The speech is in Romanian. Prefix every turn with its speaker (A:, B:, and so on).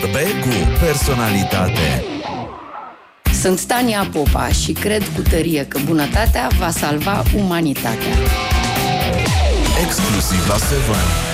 A: Cu personalitate.
B: Sunt Tania Popa și cred cu tărie că bunătatea va salva umanitatea.
A: Exclusiv la Seven.